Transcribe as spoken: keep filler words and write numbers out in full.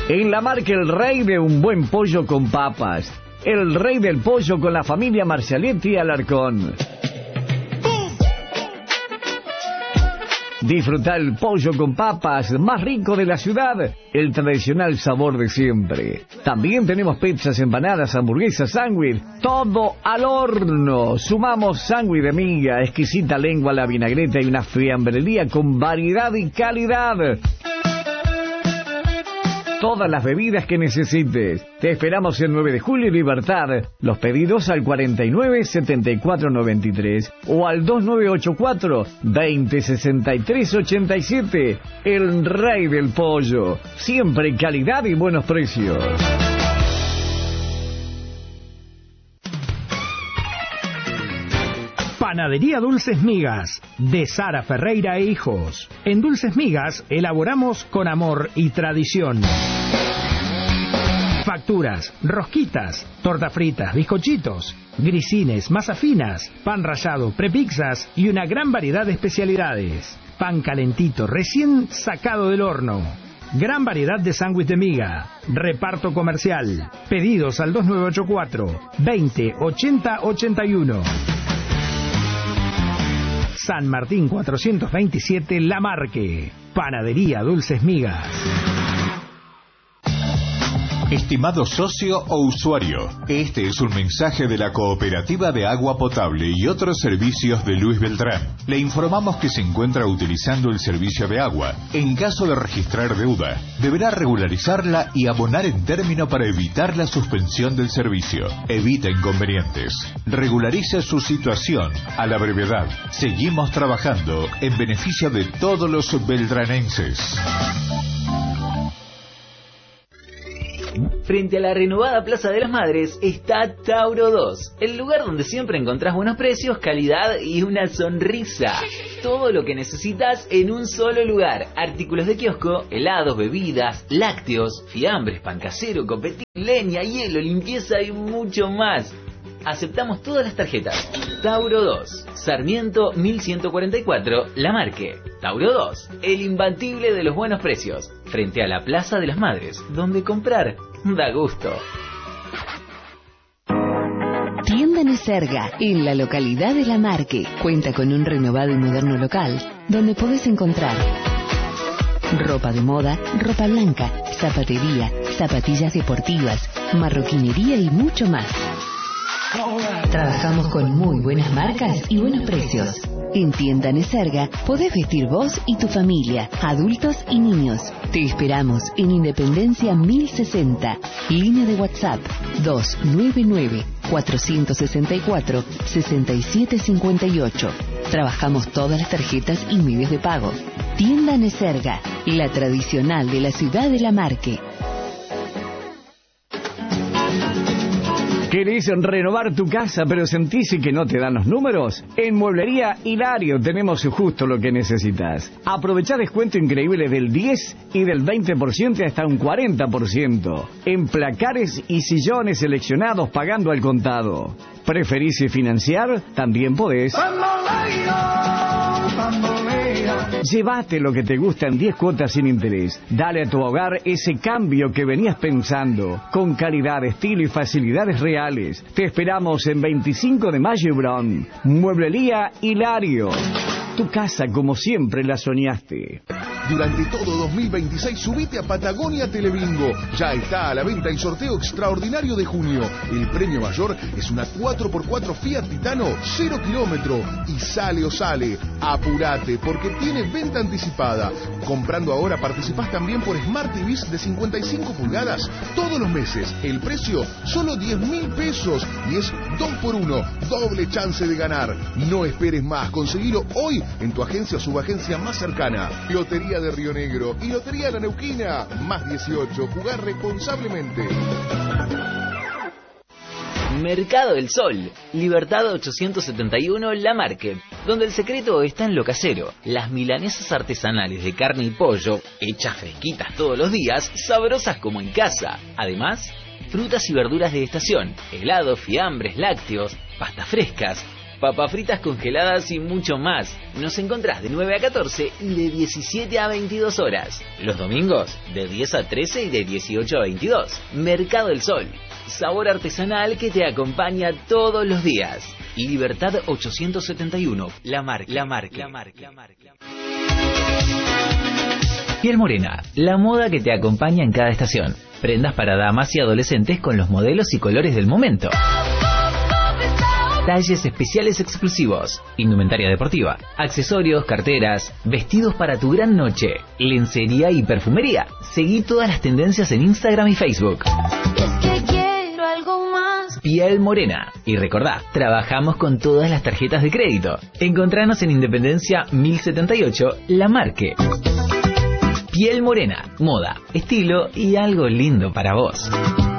En La Marque, el rey de un buen pollo con papas. El rey del pollo con la familia Marcialetti Alarcón. Disfrutar el pollo con papas más rico de la ciudad, el tradicional sabor de siempre. También tenemos pizzas, empanadas, hamburguesas, sándwich, todo al horno. Sumamos sándwich de miga, exquisita lengua a la vinagreta y una fiambrería con variedad y calidad. Todas las bebidas que necesites. Te esperamos en nueve de julio y Libertad. Los pedidos al cuarenta y nueve, setenta y cuatro noventa y tres o al dos nueve ocho cuatro, veinte sesenta y tres ochenta y siete. El rey del pollo. Siempre calidad y buenos precios. Panadería Dulces Migas, de Sara Ferreira e Hijos. En Dulces Migas elaboramos con amor y tradición. Facturas, rosquitas, tortas fritas, bizcochitos, grisines, masa finas, pan rallado, prepizzas y una gran variedad de especialidades. Pan calentito, recién sacado del horno. Gran variedad de sándwich de miga. Reparto comercial. Pedidos al dos nueve ocho cuatro, veinte ochenta ochenta y uno. San Martín cuatrocientos veintisiete, La Marque. Panadería Dulces Migas. Estimado socio o usuario, este es un mensaje de la Cooperativa de Agua Potable y otros servicios de Luis Beltrán. Le informamos que se encuentra utilizando el servicio de agua. En caso de registrar deuda, deberá regularizarla y abonar en término para evitar la suspensión del servicio. Evita inconvenientes. Regularice su situación a la brevedad. Seguimos trabajando en beneficio de todos los beltranenses. Frente a la renovada Plaza de las Madres está Tauro dos, el lugar donde siempre encontrás buenos precios, calidad y una sonrisa. Todo lo que necesitas en un solo lugar. Artículos de kiosco, helados, bebidas, lácteos, fiambres, pan casero, copetín, leña, hielo, limpieza y mucho más. Aceptamos todas las tarjetas. Tauro dos, Sarmiento mil ciento cuarenta y cuatro, La Marque. Tauro dos, el imbatible de los buenos precios, frente a la Plaza de las Madres, donde comprar da gusto. Tienda Neserga, en la localidad de La Marque, cuenta con un renovado y moderno local, donde podés encontrar ropa de moda, ropa blanca, zapatería, zapatillas deportivas, marroquinería y mucho más. Trabajamos con muy buenas marcas y buenos precios. En Tienda Neserga podés vestir vos y tu familia, adultos y niños. Te esperamos en Independencia mil sesenta. Línea de WhatsApp dos nueve nueve, cuatro seis cuatro, seis siete cinco ocho. Trabajamos todas las tarjetas y medios de pago. Tienda Neserga, la tradicional de la ciudad de La Marque. ¿Querés renovar tu casa pero sentís que no te dan los números? En Mueblería Hilario tenemos justo lo que necesitas. Aprovechá descuento increíble del diez y del veinte por ciento hasta un cuarenta por ciento. En placares y sillones seleccionados pagando al contado. ¿Preferís financiar? También podés. Llévate lo que te gusta en diez cuotas sin interés. Dale a tu hogar ese cambio que venías pensando, con calidad, estilo y facilidades reales. Te esperamos en veinticinco de mayo y Bron. Mueblería Hilario. Tu casa como siempre la soñaste. Durante todo dos mil veintiséis subite a Patagonia Telebingo. Ya está a la venta el sorteo extraordinario de junio. El premio mayor es una cuatro por cuatro Fiat Titano cero kilómetro. Y sale o sale. Apurate porque tiene venta anticipada. Comprando ahora participás también por Smart T Vs de cincuenta y cinco pulgadas todos los meses. El precio solo diez mil pesos y es dos por uno. Doble chance de ganar. No esperes más. Conseguilo hoy en tu agencia o subagencia más cercana. Lotería de Río Negro y Lotería de la Neuquina. Más dieciocho. Jugar responsablemente. Mercado del Sol, Libertad ochocientos setenta y uno, La Marque, donde el secreto está en lo casero. Las milanesas artesanales de carne y pollo, hechas fresquitas todos los días, sabrosas como en casa. Además, frutas y verduras de estación, helados, fiambres, lácteos, pastas frescas. papas fritas congeladas y mucho más. Nos encontrás de nueve a catorce y de diecisiete a veintidós horas. Los domingos de diez a trece y de dieciocho a veintidós. Mercado del Sol. Sabor artesanal que te acompaña todos los días. Libertad ochocientos setenta y uno. La marca. La marca. La marca. La marca. Piel Morena. La moda que te acompaña en cada estación. Prendas para damas y adolescentes con los modelos y colores del momento. Talles especiales exclusivos. Indumentaria deportiva. Accesorios, carteras. Vestidos para tu gran noche. Lencería y perfumería. Seguí todas las tendencias en Instagram y Facebook. Piel Morena. Y recordá, trabajamos con todas las tarjetas de crédito. Encontranos en Independencia mil setenta y ocho, La Marque. Piel Morena. Moda, estilo y algo lindo para vos.